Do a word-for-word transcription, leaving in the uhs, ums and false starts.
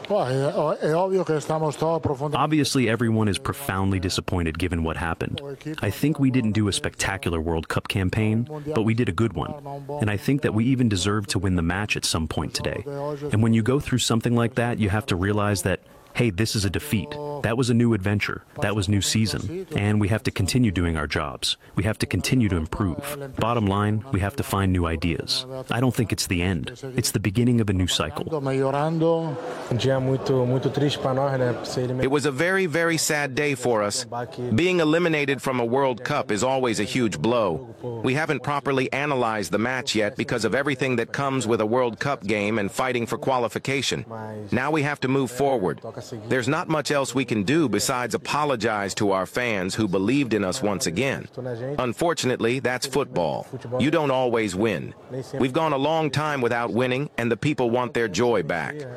Obviously, everyone is profoundly disappointed given what happened. I think we didn't do a spectacular World Cup campaign, but we did a good one. And I think that we even deserved to win the match at some point today. And when you go through something like that, you have to realize that, hey, this is a defeat. That was a new adventure. That was new season. And we have to continue doing our jobs. We have to continue to improve. Bottom line, we have to find new ideas. I don't think it's the end. It's the beginning of a new cycle. It was a very, very sad day for us. Being eliminated from a World Cup is always a huge blow. We haven't properly analyzed the match yet because of everything that comes with a World Cup game and fighting for qualification. Now we have to move forward. There's not much else we can do besides apologize to our fans who believed in us once again. Unfortunately, that's football. You don't always win. We've gone a long time without winning, and the people want their joy back.